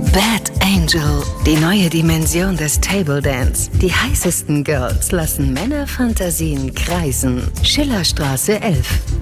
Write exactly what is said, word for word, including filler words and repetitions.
Bad Angel, die neue Dimension des Table Dance. Die heißesten Girls lassen Männerfantasien kreisen. Schillerstraße elf.